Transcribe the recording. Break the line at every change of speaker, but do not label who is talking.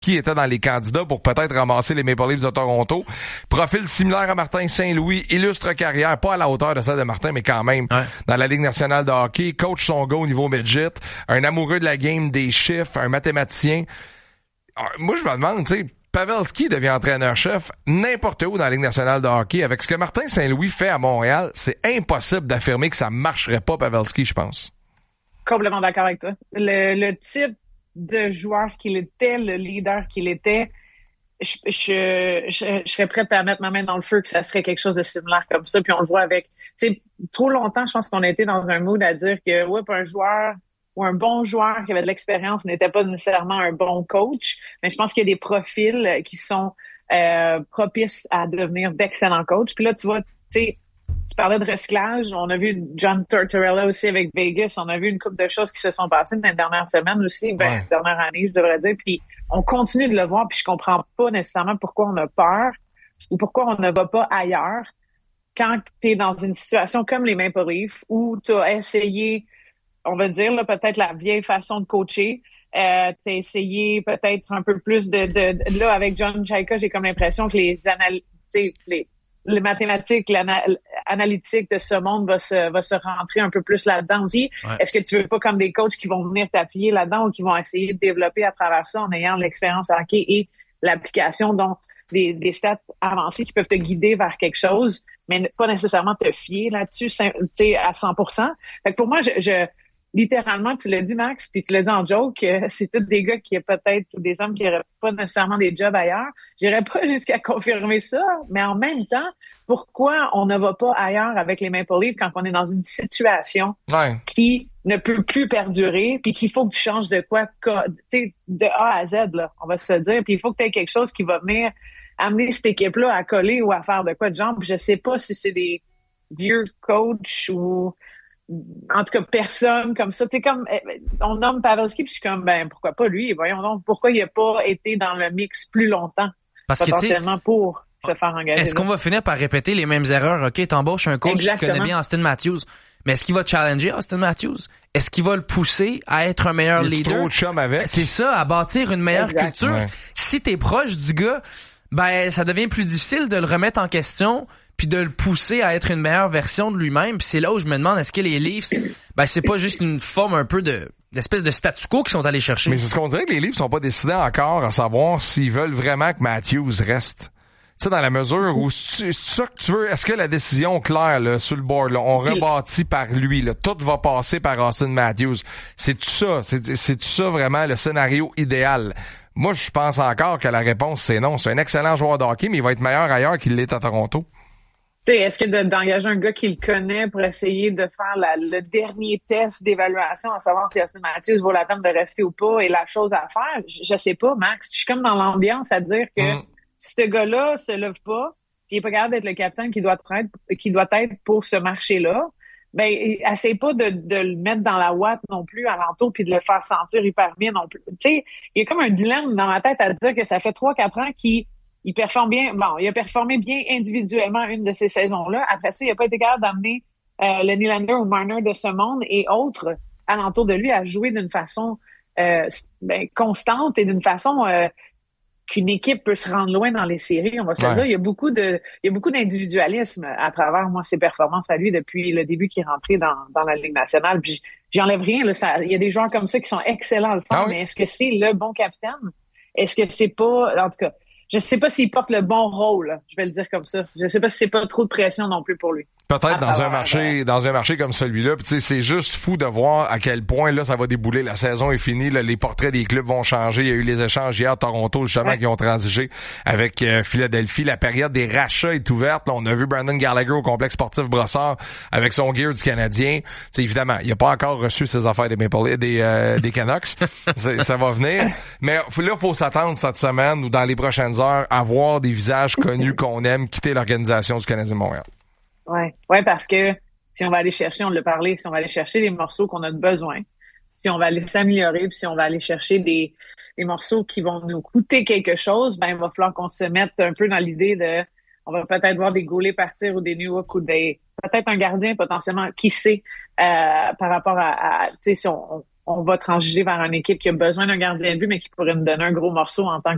qui était dans les candidats pour peut-être ramasser les Maple Leafs de Toronto. Profil similaire à Martin Saint-Louis, illustre carrière, pas à la hauteur de celle de Martin, mais quand même dans la Ligue nationale de hockey, coach son gars au niveau midget, un amoureux de la game des chiffres, un mathématicien. Alors, moi, je me demande, tu sais, Pavelski devient entraîneur-chef n'importe où dans la Ligue nationale de hockey. Avec ce que Martin Saint-Louis fait à Montréal, c'est impossible d'affirmer que ça marcherait pas, Pavelski, je pense.
Complètement d'accord avec toi. Le type de joueur qu'il était, le leader qu'il était, je serais prête à mettre ma main dans le feu que ça serait quelque chose de similaire comme ça. Puis on le voit avec, tu sais, trop longtemps, je pense qu'on a été dans un mood à dire que, un joueur ou un bon joueur qui avait de l'expérience n'était pas nécessairement un bon coach. Mais je pense qu'il y a des profils qui sont propices à devenir d'excellents coachs. Puis là, tu vois, tu sais, tu parlais de recyclage. On a vu John Tortorella aussi avec Vegas. On a vu une couple de choses qui se sont passées dans les dernières semaines aussi, dernière année, je devrais dire. Puis on continue de le voir, puis je comprends pas nécessairement pourquoi on a peur ou pourquoi on ne va pas ailleurs quand tu es dans une situation comme les Maple Leafs où tu as essayé, on va dire, là, peut-être la vieille façon de coacher. T'as essayé peut-être un peu plus là, avec John Chayka, j'ai comme l'impression que les mathématiques, l'analytique de ce monde va se rentrer un peu plus là-dedans aussi. Ouais. Est-ce que tu veux pas comme des coachs qui vont venir t'appuyer là-dedans ou qui vont essayer de développer à travers ça en ayant l'expérience hockey et l'application, donc des stats avancées qui peuvent te guider vers quelque chose, mais pas nécessairement te fier là-dessus, tu sais, à 100%. Fait que pour moi, littéralement, tu l'as dit, Max, puis tu l'as dit en joke, c'est tous des gars qui peut-être des hommes qui n'auraient pas nécessairement des jobs ailleurs. J'irais pas jusqu'à confirmer ça, mais en même temps, pourquoi on ne va pas ailleurs avec les Maple Leafs quand on est dans une situation qui ne peut plus perdurer, puis qu'il faut que tu changes de quoi, tu sais, de A à Z, là, on va se dire, puis il faut que tu aies quelque chose qui va venir amener cette équipe-là à coller ou à faire de quoi de genre. Puis je sais pas si c'est des vieux coachs ou en tout cas personne comme ça. Tu sais, comme on nomme Pavelski, puis je suis comme pourquoi pas lui? Voyons donc, pourquoi il a pas été dans le mix plus longtemps?
Parce
potentiellement que pour se faire engager.
Est-ce qu'on va finir par répéter les mêmes erreurs? OK, t'embauches un coach qui connaît bien Austin Matthews. Mais est-ce qu'il va challenger Austin Matthews? Est-ce qu'il va le pousser à être un meilleur leader?
Trop de chum avec.
C'est ça, à bâtir une meilleure culture. Ouais. Si t'es proche du gars, ça devient plus difficile de le remettre en question puis de le pousser à être une meilleure version de lui-même. Puis c'est là où je me demande, est-ce que les Leafs, c'est pas juste une forme un peu d'espèce de statu quo qu'ils sont allés chercher?
Mais c'est ce qu'on dirait que les Leafs sont pas décidés encore à savoir s'ils veulent vraiment que Matthews reste. Tu sais, dans la mesure où c'est ça que tu veux, est-ce que la décision claire là, sur le board, là, on rebâtit par lui, là, tout va passer par Austin Matthews. C'est ça vraiment le scénario idéal? Moi, je pense encore que la réponse, c'est non. C'est un excellent joueur de hockey, mais il va être meilleur ailleurs qu'il l'est à Toronto.
Tu sais, est-ce que d'engager un gars qui le connaît pour essayer de faire le dernier test d'évaluation à savoir si Austin Matthews vaut la peine de rester ou pas est la chose à faire? Je sais pas, Max. Je suis comme dans l'ambiance à dire que si ce gars-là se lève pas, puis il est pas capable d'être le capitaine qui doit être pour ce marché-là, essaye pas de le mettre dans la ouate non plus alentour puis de le faire sentir hyper bien non plus. Tu sais, il y a comme un dilemme dans ma tête à dire que ça fait 3-4 ans qu'il performe bien. Bon, il a performé bien individuellement une de ces saisons-là. Après ça, il a pas été capable d'amener le Nylander ou Marner de ce monde et autres alentour de lui à jouer d'une façon constante et d'une façon qu'une équipe peut se rendre loin dans les séries. On va se dire, il y a beaucoup d'individualisme à travers ses performances à lui depuis le début qu'il est rentré dans la Ligue nationale. Puis j'enlève rien. Il y a des joueurs comme ça qui sont excellents à le faire, mais est-ce que c'est le bon capitaine? Est-ce que c'est pas, en tout cas, je sais pas s'il porte le bon rôle, je vais le dire comme ça. Je sais pas si c'est pas trop de pression non plus pour lui.
Peut-être dans un marché comme celui-là. Puis tu sais, c'est juste fou de voir à quel point là ça va débouler. La saison est finie, là, les portraits des clubs vont changer. Il y a eu les échanges hier à Toronto justement qui ont transigé avec Philadelphie. La période des rachats est ouverte. Là, on a vu Brandon Gallagher au complexe sportif Brossard avec son gear du Canadien. T'sais, évidemment, il a pas encore reçu ses affaires des Canucks. Ça va venir. Mais là, faut s'attendre cette semaine ou dans les prochaines heures à voir des visages connus qu'on aime quitter l'organisation du Canadien de Montréal.
Ouais, parce que si on va aller chercher, on l'a parlé, si on va aller chercher les morceaux qu'on a besoin, si on va aller s'améliorer, puis si on va aller chercher des morceaux qui vont nous coûter quelque chose, il va falloir qu'on se mette un peu dans l'idée de, on va peut-être voir des goalers partir ou des Newhook ou peut-être un gardien potentiellement, qui sait, par rapport à tu sais, si on va transiger vers une équipe qui a besoin d'un gardien de but, mais qui pourrait nous donner un gros morceau en tant